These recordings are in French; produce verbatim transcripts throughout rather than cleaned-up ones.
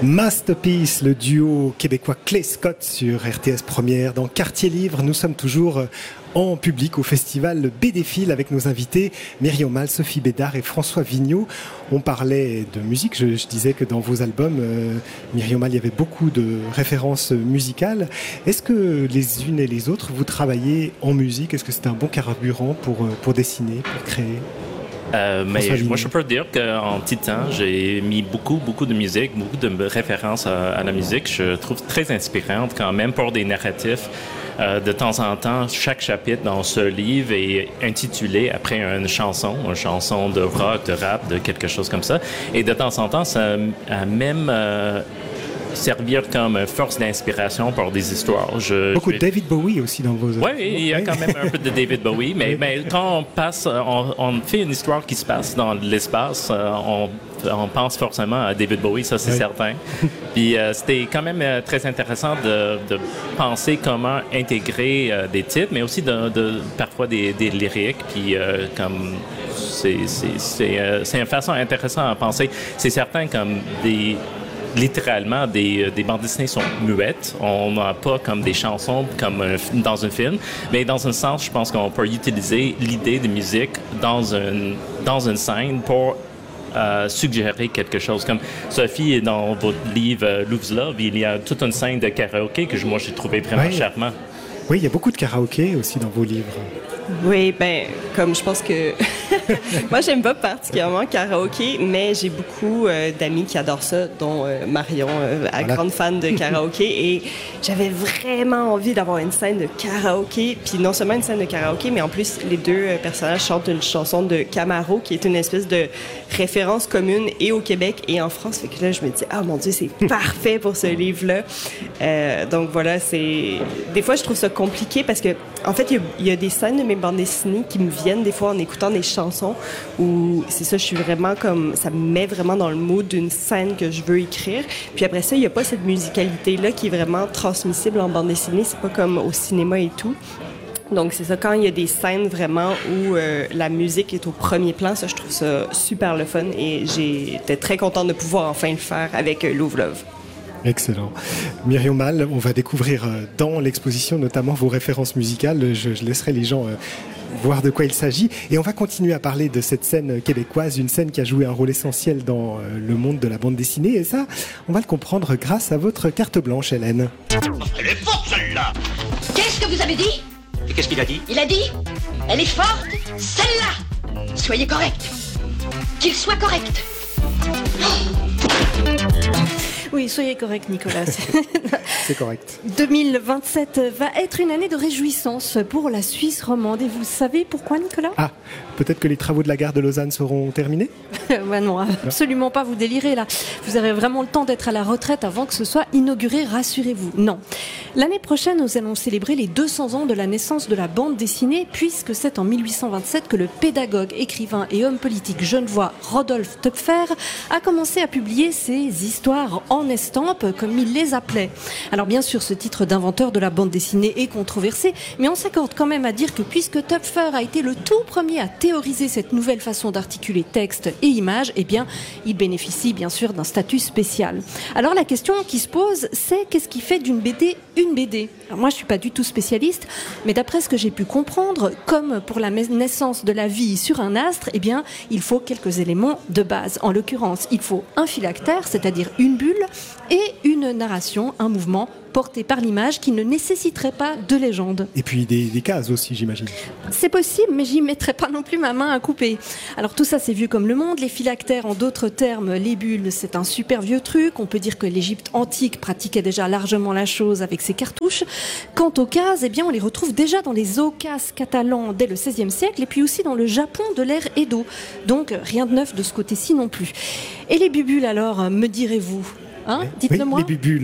Masterpiece, le duo québécois Clay Scott sur R T S Première. Dans Quartier Livre, nous sommes toujours en public au festival Bédéphile avec nos invités Myriam Mal, Sophie Bédard et François Vigneault. On parlait de musique, je, je disais que dans vos albums, euh, Myriam Mal, il y avait beaucoup de références musicales. Est-ce que les unes et les autres, vous travaillez en musique? Est-ce que c'est un bon carburant pour, pour dessiner, pour créer? Euh, mais moi, je peux dire qu'en petit temps, j'ai mis beaucoup, beaucoup de musique, beaucoup de références à, à la musique. Je trouve très inspirante quand même pour des narratifs. Euh, de temps en temps, chaque chapitre dans ce livre est intitulé après une chanson, une chanson de rock, de rap, de quelque chose comme ça. Et de temps en temps, ça a même... Euh, servir comme force d'inspiration pour des histoires. Je, Beaucoup je... de David Bowie aussi dans vos... Oui, il y a quand même un peu de David Bowie, mais, mais quand on passe, on, on fait une histoire qui se passe dans l'espace, on, on pense forcément à David Bowie, ça c'est oui. certain. Puis euh, c'était quand même euh, très intéressant de, de penser comment intégrer euh, des titres, mais aussi de, de parfois des, des lyriques, puis euh, comme... C'est, c'est, c'est, euh, c'est une façon intéressante à penser. C'est certain comme des... littéralement, des, des bandes dessinées sont muettes. On n'a pas comme des chansons comme un, dans un film. Mais dans un sens, je pense qu'on peut utiliser l'idée de musique dans une, dans une scène pour euh, suggérer quelque chose. Comme Sophie, dans votre livre euh, Love's Love, il y a toute une scène de karaoké que moi, j'ai trouvé vraiment oui. charmant. Oui, il y a beaucoup de karaoké aussi dans vos livres. Oui, ben, comme je pense que... Moi, j'aime pas particulièrement karaoké, mais j'ai beaucoup euh, d'amis qui adorent ça, dont euh, Marion, euh, voilà. grande fan de karaoké. Et j'avais vraiment envie d'avoir une scène de karaoké. Puis non seulement une scène de karaoké, mais en plus, les deux euh, personnages chantent une chanson de Camaro, qui est une espèce de référence commune et au Québec et en France. Fait que là, je me dis, ah oh, mon Dieu, c'est parfait pour ce livre-là. Euh, donc voilà, c'est... Des fois, je trouve ça compliqué parce que, en fait, il y, y a des scènes de mes bandes dessinées qui me viennent des fois en écoutant des chansons où c'est ça, je suis vraiment comme... Ça me met vraiment dans le mood d'une scène que je veux écrire. Puis après ça, il n'y a pas cette musicalité-là qui est vraiment transmissible en bande dessinée. C'est pas comme au cinéma et tout. Donc, c'est ça, quand il y a des scènes vraiment où euh, la musique est au premier plan, ça, je trouve ça super le fun et j'étais très contente de pouvoir enfin le faire avec euh, Love's Love. Excellent. Myriam Mal, on va découvrir dans l'exposition notamment vos références musicales. Je, je laisserai les gens euh, voir de quoi il s'agit. Et on va continuer à parler de cette scène québécoise, une scène qui a joué un rôle essentiel dans euh, le monde de la bande dessinée. Et ça, on va le comprendre grâce à votre carte blanche, Hélène. Elle est forte, celle-là! Qu'est-ce que vous avez dit? Et qu'est-ce qu'il a dit? Il a dit, elle est forte, celle-là! Soyez correct. Qu'il soit correct. Oui, soyez correct, Nicolas. C'est correct. deux mille vingt-sept va être une année de réjouissance pour la Suisse romande. Et vous savez pourquoi, Nicolas? Ah, peut-être que les travaux de la gare de Lausanne seront terminés? Ben non, absolument pas, vous délirez là. Vous avez vraiment le temps d'être à la retraite avant que ce soit inauguré, rassurez-vous. Non. L'année prochaine, nous allons célébrer les deux cents ans de la naissance de la bande dessinée, puisque c'est en mille huit cent vingt-sept que le pédagogue, écrivain et homme politique genevois Rodolphe Töpffer a commencé à publier ses histoires en estampes, comme il les appelait. Alors bien sûr, ce titre d'inventeur de la bande dessinée est controversé, mais on s'accorde quand même à dire que puisque Töpffer a été le tout premier à théoriser cette nouvelle façon d'articuler texte et images, eh bien, il bénéficie bien sûr d'un statut spécial. Alors la question qui se pose, c'est qu'est-ce qui fait d'une B D une B D? Alors moi, je suis pas du tout spécialiste, mais d'après ce que j'ai pu comprendre, comme pour la naissance de la vie sur un astre, eh bien, il faut quelques éléments de base. En l'occurrence, il faut un phylactère, c'est-à-dire une bulle, et une narration, un mouvement porté par l'image qui ne nécessiterait pas de légende. Et puis des, des cases aussi, j'imagine. C'est possible, mais j'y mettrais pas non plus ma main à couper. Alors tout ça, c'est vieux comme le monde. Les phylactères, en d'autres termes, les bulles, c'est un super vieux truc. On peut dire que l'Égypte antique pratiquait déjà largement la chose avec ses cartouches. Quant aux cases, eh bien, on les retrouve déjà dans les okas catalans dès le seizième siècle et puis aussi dans le Japon de l'ère Edo. Donc rien de neuf de ce côté-ci non plus. Et les bubules alors, me direz-vous? Hein, dites-le oui, moi. Les bubules.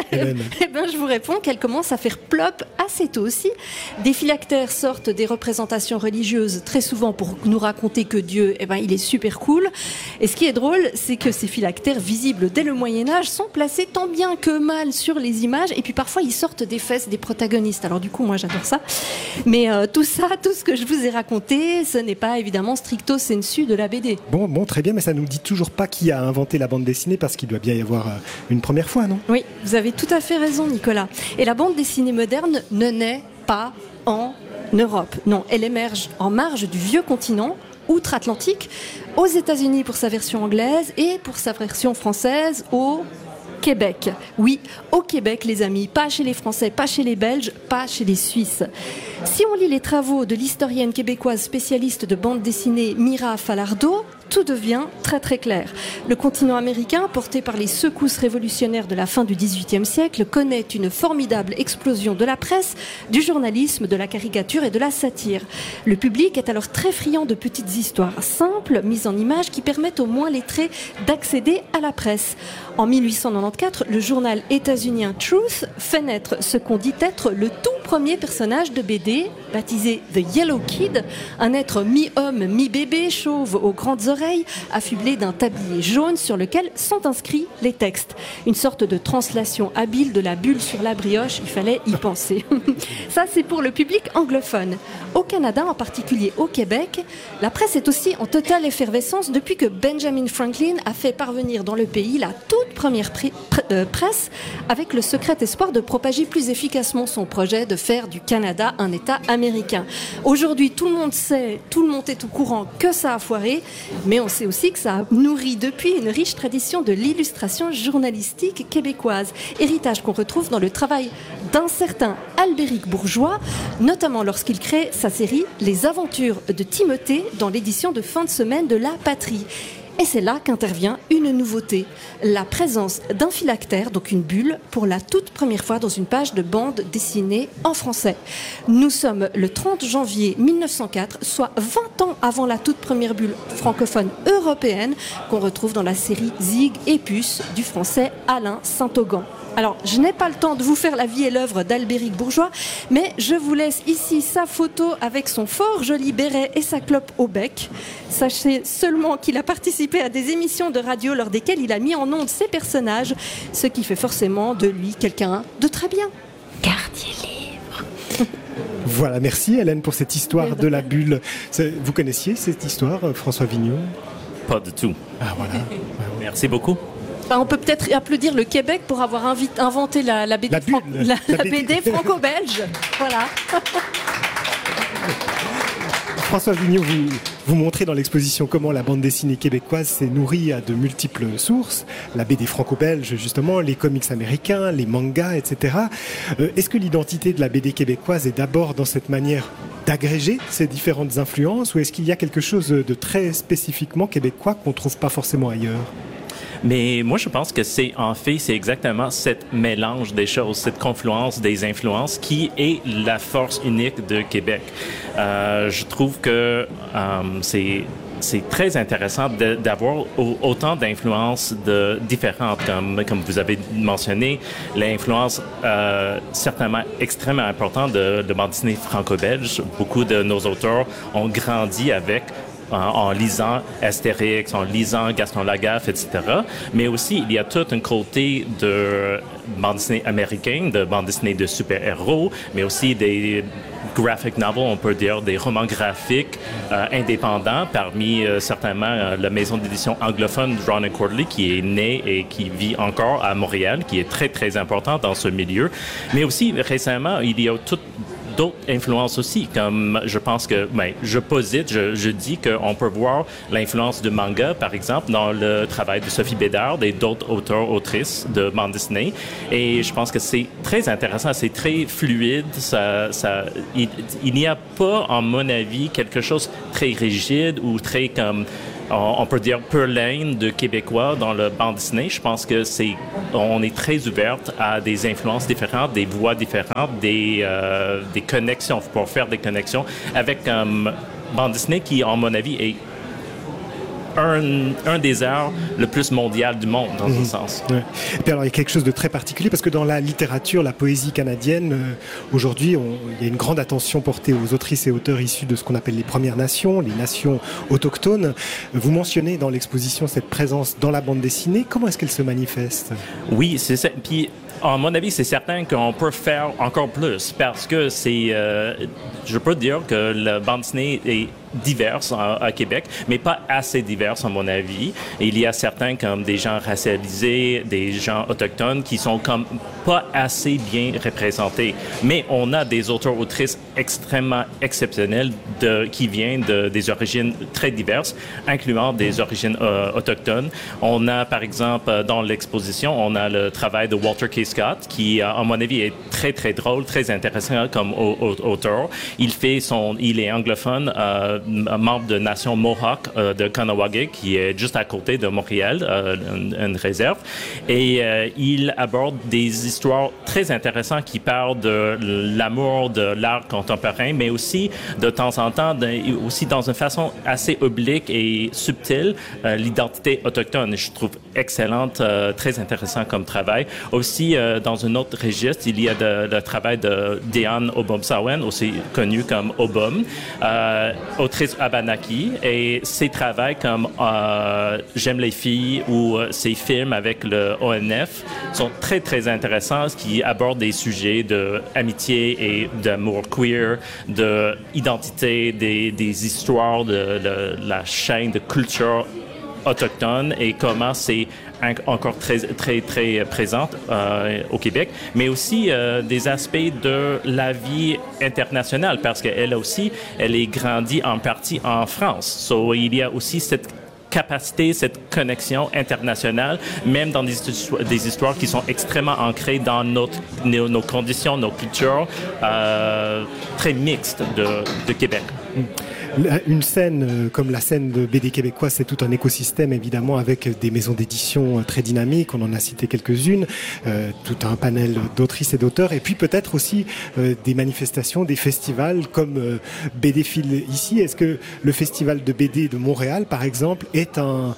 Hélène? Eh bien, je vous réponds qu'elle commence à faire plop assez tôt aussi. Des phylactères sortent des représentations religieuses très souvent pour nous raconter que Dieu, eh ben, il est super cool. Et ce qui est drôle, c'est que ces phylactères visibles dès le Moyen-Âge sont placés tant bien que mal sur les images. Et puis parfois, ils sortent des fesses des protagonistes. Alors du coup, moi, j'adore ça. Mais euh, tout ça, tout ce que je vous ai raconté, ce n'est pas évidemment stricto sensu de la B D. Bon, bon, très bien, mais ça nous dit toujours pas qui a inventé la bande dessinée, parce qu'il doit bien y avoir une première fois, non? Oui, vous avez tout à fait raison, Nicolas. Et la bande dessinée moderne ne naît pas en Europe. Non, elle émerge en marge du vieux continent, outre-Atlantique, aux États-Unis pour sa version anglaise et pour sa version française au Québec. Oui, au Québec, les amis. Pas chez les Français, pas chez les Belges, pas chez les Suisses. Si on lit les travaux de l'historienne québécoise spécialiste de bande dessinée Mira Falardeau, tout devient très très clair. Le continent américain, porté par les secousses révolutionnaires de la fin du dix-huitième siècle, connaît une formidable explosion de la presse, du journalisme, de la caricature et de la satire. Le public est alors très friand de petites histoires simples, mises en images, qui permettent aux moins lettrés d'accéder à la presse. En mille huit cent quatre-vingt-quatorze, le journal états-unien Truth fait naître ce qu'on dit être le tout premier personnage de B D, baptisé The Yellow Kid, un être mi-homme, mi-bébé, chauve aux grandes oreilles, affublé d'un tablier jaune sur lequel sont inscrits les textes. Une sorte de translation habile de la bulle sur la brioche, il fallait y penser. Ça, c'est pour le public anglophone. Au Canada, en particulier au Québec, la presse est aussi en totale effervescence depuis que Benjamin Franklin a fait parvenir dans le pays la toute première pri- pr- euh, presse, avec le secret espoir de propager plus efficacement son projet de faire du Canada un État américain. Aujourd'hui, tout le monde sait, tout le monde est au courant que ça a foiré, mais on sait aussi que ça a nourri depuis une riche tradition de l'illustration journalistique québécoise, héritage qu'on retrouve dans le travail d'un certain Albéric Bourgeois, notamment lorsqu'il crée sa série Les Aventures de Timothée dans l'édition de fin de semaine de La Patrie. Et c'est là qu'intervient une nouveauté, la présence d'un phylactère, donc une bulle, pour la toute première fois dans une page de bande dessinée en français. Nous sommes le trente janvier mille neuf cent quatre, soit vingt ans avant la toute première bulle francophone européenne qu'on retrouve dans la série Zig et Puce du français Alain Saint-Augan. Alors, je n'ai pas le temps de vous faire la vie et l'œuvre d'Albéric Bourgeois, mais je vous laisse ici sa photo avec son fort joli béret et sa clope au bec. Sachez seulement qu'il a participé à des émissions de radio lors desquelles il a mis en ondes ses personnages, ce qui fait forcément de lui quelqu'un de très bien. Quartier-livre. Voilà, merci Hélène pour cette histoire de la bulle. Vous connaissiez cette histoire, François Vigneault? Pas du tout. Ah voilà. Merci beaucoup. Enfin, on peut peut-être applaudir le Québec pour avoir invi- inventé la, la, B D, La bulle, fran- la, la la B D. B D franco-belge. Voilà. François Vigneault, vous, vous montrez dans l'exposition comment la bande dessinée québécoise s'est nourrie à de multiples sources, la B D franco-belge justement, les comics américains, les mangas, et cetera. Euh, est-ce que l'identité de la B D québécoise est d'abord dans cette manière d'agréger ces différentes influences, ou est-ce qu'il y a quelque chose de très spécifiquement québécois qu'on ne trouve pas forcément ailleurs ? Mais moi, je pense que c'est, en fait, c'est exactement cette mélange des choses, cette confluence des influences qui est la force unique de Québec. Euh, je trouve que euh, c'est... c'est très intéressant de, d'avoir autant d'influences de, différentes, comme, comme vous avez mentionné, l'influence euh, certainement extrêmement importante de, de bande dessinée franco-belge. Beaucoup de nos auteurs ont grandi avec En, en lisant Astérix, en lisant Gaston Lagaffe, et cetera. Mais aussi, il y a tout un côté de bande dessinée américaine, de bande dessinée de super-héros, mais aussi des graphic novels, on peut dire des romans graphiques euh, indépendants, parmi euh, certainement euh, la maison d'édition anglophone Drawn and Quarterly, qui est née et qui vit encore à Montréal, qui est très, très importante dans ce milieu. Mais aussi, récemment, il y a tout d'autres influences aussi, comme je pense que, ben, je posite, je, je dis qu'on peut voir l'influence du manga, par exemple, dans le travail de Sophie Bédard et d'autres auteurs, autrices de bande dessinée. Et je pense que c'est très intéressant, c'est très fluide. Ça, ça, il, il n'y a pas, en mon avis, quelque chose de très rigide ou très comme... on peut dire pure laine de Québécois dans le bande dessinée. Je pense que c'est, on est très ouverte à des influences différentes, des voix différentes, des, euh, des connexions, pour faire des connexions avec um, bande dessinée qui, en mon avis, est un, un des arts le plus mondial du monde, dans mmh. un sens. Ouais. Et puis alors, il y a quelque chose de très particulier, parce que dans la littérature, la poésie canadienne, euh, aujourd'hui, on, il y a une grande attention portée aux autrices et auteurs issus de ce qu'on appelle les Premières Nations, les nations autochtones. Vous mentionnez dans l'exposition cette présence dans la bande dessinée. Comment est-ce qu'elle se manifeste? Oui, c'est ça. Puis, à mon avis, c'est certain qu'on peut faire encore plus, parce que c'est... Euh, je peux dire que la bande dessinée est diverses à, à Québec, mais pas assez diverses à mon avis. Et il y a certains comme des gens racialisés, des gens autochtones qui sont comme pas assez bien représentés. Mais on a des auteurs-autrices extrêmement exceptionnels de, qui viennent de, des origines très diverses, incluant des origines euh, autochtones. On a par exemple dans l'exposition, on a le travail de Walter K. Scott qui, à mon avis, est très très drôle, très intéressant comme auteur. Il fait son, il est anglophone. Euh, membre de Nation Mohawk euh, de Kahnawake, qui est juste à côté de Montréal, euh, une, une réserve. Et euh, il aborde des histoires très intéressantes qui parlent de l'amour de l'art contemporain, mais aussi, de temps en temps, de, aussi dans une façon assez oblique et subtile, euh, l'identité autochtone. Je trouve excellente, euh, très intéressant comme travail. Aussi, euh, dans un autre registre, il y a de, le travail de Diane Obomsawin, aussi connue comme Obom, euh, autrice Abenaki, et ses travaux comme euh, J'aime les filles ou euh, ses films avec le O N F sont très, très intéressants, qui abordent des sujets d'amitié et d'amour queer, d'identité, des, des histoires de, de la chaîne de culture autochtone et comment c'est encore très, très, très présente euh, au Québec, mais aussi euh, des aspects de la vie internationale, parce qu'elle aussi, elle est grandie en partie en France. So, il y a aussi cette capacité, cette connexion internationale, même dans des, des histoires qui sont extrêmement ancrées dans notre, nos, nos conditions, nos cultures euh, très mixtes de, de Québec. Une scène comme la scène de B D québécois, c'est tout un écosystème évidemment avec des maisons d'édition très dynamiques, on en a cité quelques-unes, euh, tout un panel d'autrices et d'auteurs, et puis peut-être aussi euh, des manifestations, des festivals comme euh, BDphile ici. Est-ce que le festival de B D de Montréal, par exemple, est un...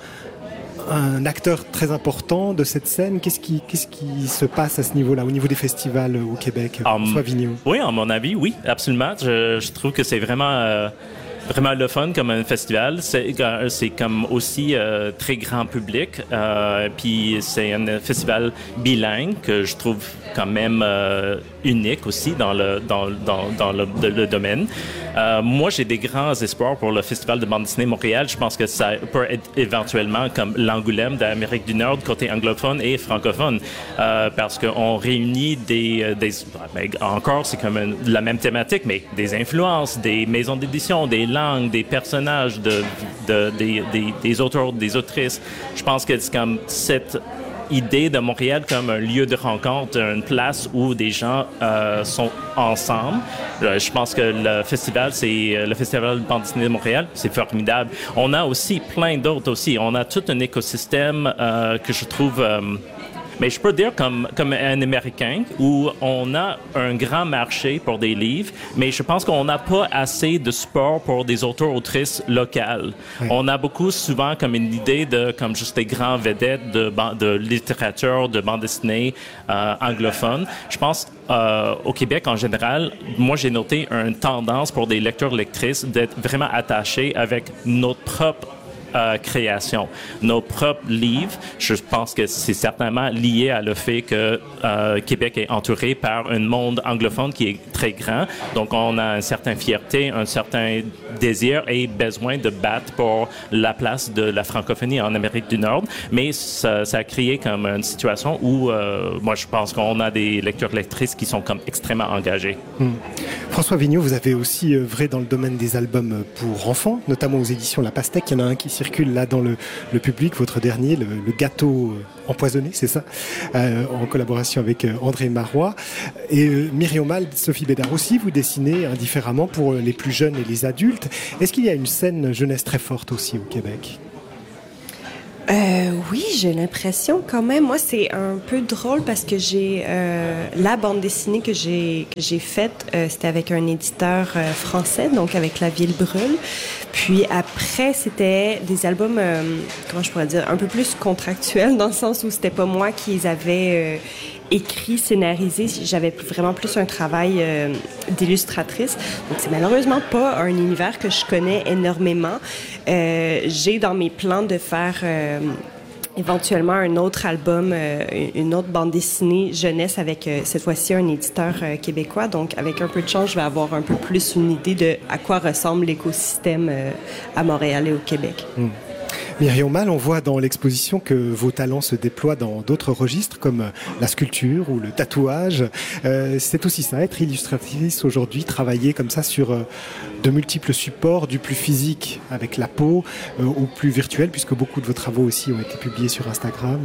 un acteur très important de cette scène? Qu'est-ce qui, qu'est-ce qui se passe à ce niveau-là, au niveau des festivals au Québec? François Vigneault. Oui, à mon avis, oui, absolument. Je, je trouve que c'est vraiment... Euh... vraiment le fun comme un festival. C'est, c'est comme aussi euh, très grand public. Euh, puis c'est un festival bilingue que je trouve quand même euh, unique aussi dans le, dans, dans, dans le, de, le domaine. Euh, moi, j'ai des grands espoirs pour le Festival de bande dessinée Montréal. Je pense que ça peut être éventuellement comme l'Angoulême d'Amérique du Nord, côté anglophone et francophone, euh, parce qu'on réunit des... des ben, encore, c'est comme une, la même thématique, mais des influences, des maisons d'édition, des langues, des personnages, de, de, des, des, des auteurs, des autrices. Je pense que c'est comme cette idée de Montréal comme un lieu de rencontre, une place où des gens euh, sont ensemble. Euh, je pense que le festival, c'est le Festival de bande dessinée de Montréal, c'est formidable. On a aussi plein d'autres aussi. On a tout un écosystème euh, que je trouve... Euh, Mais je peux dire comme, comme un Américain où on a un grand marché pour des livres, mais je pense qu'on n'a pas assez de support pour des auteurs-autrices locales. Oui. On a beaucoup souvent comme une idée de comme juste des grands vedettes de, de littérature, de bande dessinée euh, anglophone. Je pense euh, au Québec en général, moi j'ai noté une tendance pour des lecteurs-lectrices d'être vraiment attachés avec notre propre Euh, création, nos propres livres. Je pense que c'est certainement lié à le fait que euh, Québec est entouré par un monde anglophone qui est très grand. Donc, on a une certaine fierté, un certain désir et besoin de battre pour la place de la francophonie en Amérique du Nord. Mais ça, ça a créé comme une situation où, euh, moi, je pense qu'on a des lecteurs-lectrices qui sont comme extrêmement engagés. Hum. François Vigneault, vous avez aussi œuvré dans le domaine des albums pour enfants, notamment aux éditions La Pastèque. Il y en a un qui circule là dans le, le public, votre dernier, le, le gâteau empoisonné, c'est ça, euh, en collaboration avec euh, André Marois. Et euh, Myriam Mal, Sophie Bédard aussi, vous dessinez indifféremment pour les plus jeunes et les adultes. Est-ce qu'il y a une scène jeunesse très forte aussi au Québec? Euh, Oui, j'ai l'impression quand même. Moi, c'est un peu drôle parce que j'ai euh, la bande dessinée que j'ai que j'ai faite, euh, c'était avec un éditeur euh, français, donc avec La Ville Brûle. Puis après, c'était des albums, euh, comment je pourrais dire, un peu plus contractuels dans le sens où c'était pas moi qui les avais euh, écrits, scénarisés. J'avais vraiment plus un travail euh, d'illustratrice. Donc c'est malheureusement pas un univers que je connais énormément. Euh, j'ai dans mes plans de faire euh, éventuellement un autre album, euh, une autre bande dessinée jeunesse avec euh, cette fois-ci un éditeur euh, québécois. Donc avec un peu de chance, je vais avoir un peu plus une idée de à quoi ressemble l'écosystème euh, à Montréal et au Québec. Mmh. Myriam Mal, on voit dans l'exposition que vos talents se déploient dans d'autres registres comme la sculpture ou le tatouage. Euh, c'est aussi ça, être illustratrice aujourd'hui, travailler comme ça sur euh, de multiples supports, du plus physique avec la peau euh, au plus virtuel, puisque beaucoup de vos travaux aussi ont été publiés sur Instagram.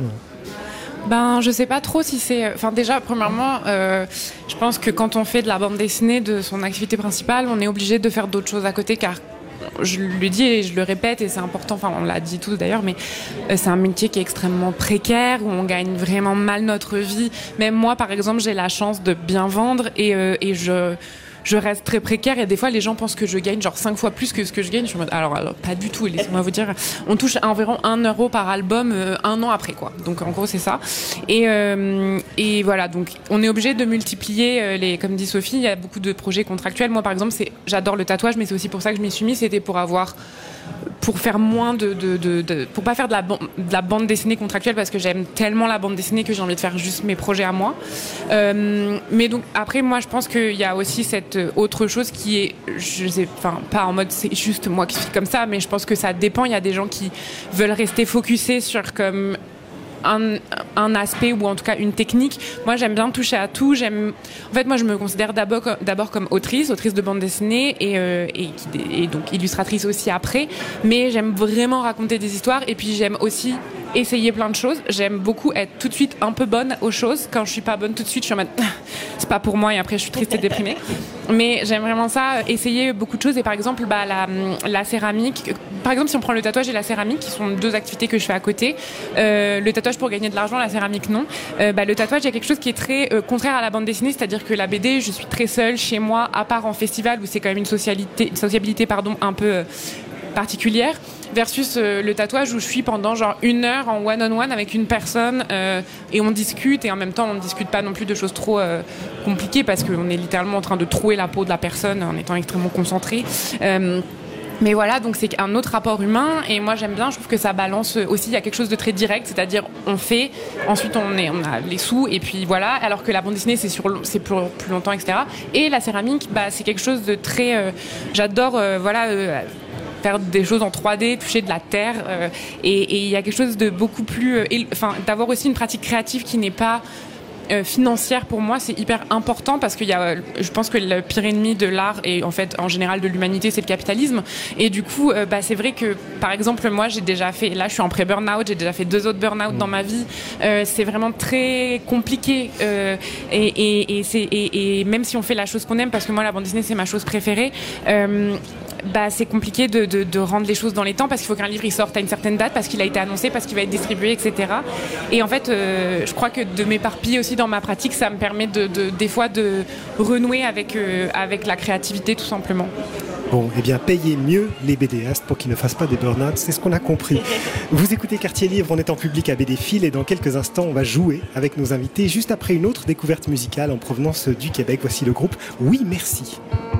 Ben, je sais pas trop si c'est... Enfin, déjà, premièrement, euh, je pense que quand on fait de la bande dessinée de son activité principale, on est obligé de faire d'autres choses à côté, car je le dis et je le répète et c'est important, enfin on l'a dit tous d'ailleurs, mais c'est un métier qui est extrêmement précaire, où on gagne vraiment mal notre vie. Même moi par exemple, j'ai la chance de bien vendre et, euh, et je... je reste très précaire et des fois les gens pensent que je gagne genre cinq fois plus que ce que je gagne. Je suis en mode, alors, alors pas du tout, laissez-moi vous dire, on touche environ un euro par album euh, un an après quoi. Donc en gros c'est ça. Et, euh, et voilà, donc on est obligé de multiplier euh, les, comme dit Sophie, il y a beaucoup de projets contractuels. Moi par exemple, c'est, j'adore le tatouage, mais c'est aussi pour ça que je m'y suis mis, c'était pour avoir pour faire moins de, de, de, de pour pas faire de la, de la bande dessinée contractuelle parce que j'aime tellement la bande dessinée que j'ai envie de faire juste mes projets à moi. Euh, mais donc après moi je pense qu'il y a aussi cette autre chose qui est, je sais, enfin pas en mode c'est juste moi qui suis comme ça, mais je pense que ça dépend. Il y a des gens qui veulent rester focusés sur comme Un, un aspect ou en tout cas une technique. Moi j'aime bien toucher à tout. J'aime... En fait moi je me considère d'abord, d'abord comme autrice, autrice de bande dessinée et, euh, et, et donc illustratrice aussi après, mais j'aime vraiment raconter des histoires et puis j'aime aussi essayer plein de choses. J'aime beaucoup être tout de suite un peu bonne aux choses. Quand je suis pas bonne tout de suite, je suis en mode c'est pas pour moi et après je suis triste et déprimée. Mais j'aime vraiment ça, essayer beaucoup de choses. Et par exemple bah, la, la céramique, par exemple si on prend le tatouage et la céramique qui sont deux activités que je fais à côté, euh, le tatouage pour gagner de l'argent, la céramique non. Euh, bah, le tatouage il y a quelque chose qui est très euh, contraire à la bande dessinée, c'est-à-dire que la B D je suis très seule chez moi, à part en festival où c'est quand même une socialité, une sociabilité pardon, un peu euh, particulière, versus euh, le tatouage où je suis pendant genre une heure en one-on-one avec une personne euh, et on discute et en même temps on ne discute pas non plus de choses trop euh, compliquées parce qu'on est littéralement en train de trouer la peau de la personne en étant extrêmement concentré. Euh, Mais voilà, donc c'est un autre rapport humain et moi j'aime bien, je trouve que ça balance aussi, il y a quelque chose de très direct, c'est-à-dire on fait, ensuite on, est, on a les sous et puis voilà, alors que la bande dessinée c'est, sur, c'est pour plus longtemps, et cetera. Et la céramique, bah, c'est quelque chose de très... Euh, j'adore, euh, voilà... Euh, faire des choses en trois D, toucher de la terre euh, et il y a quelque chose de beaucoup plus... Euh, enfin, d'avoir aussi une pratique créative qui n'est pas... Euh, financière pour moi c'est hyper important parce qu'il y a, je pense que le pire ennemi de l'art et en fait en général de l'humanité c'est le capitalisme et du coup euh, bah, c'est vrai que par exemple moi j'ai déjà fait, là je suis en pré-burnout, j'ai déjà fait deux autres burn-out mmh. dans ma vie, euh, c'est vraiment très compliqué euh, et, et, et, c'est, et, et même si on fait la chose qu'on aime, parce que moi la bande dessinée c'est ma chose préférée, euh, bah, c'est compliqué de, de, de rendre les choses dans les temps parce qu'il faut qu'un livre il sorte à une certaine date, parce qu'il a été annoncé, parce qu'il va être distribué, et cetera. Et en fait euh, je crois que de m'éparpiller aussi dans ma pratique, ça me permet de, de, des fois de renouer avec, euh, avec la créativité tout simplement. Bon, eh bien, payez mieux les BDistes pour qu'ils ne fassent pas des burn-out, c'est ce qu'on a compris. Vous écoutez Quartier Livre, on est en public à B D Fil et dans quelques instants, on va jouer avec nos invités juste après une autre découverte musicale en provenance du Québec. Voici le groupe Oui Merci.